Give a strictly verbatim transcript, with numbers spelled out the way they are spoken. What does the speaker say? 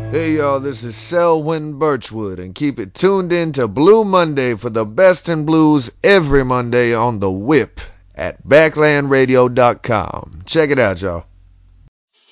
Hey y'all, this is Selwyn Birchwood, and keep it tuned in to Blue Monday for the best in blues every Monday on The Whip at backland radio dot com. Check it out, y'all.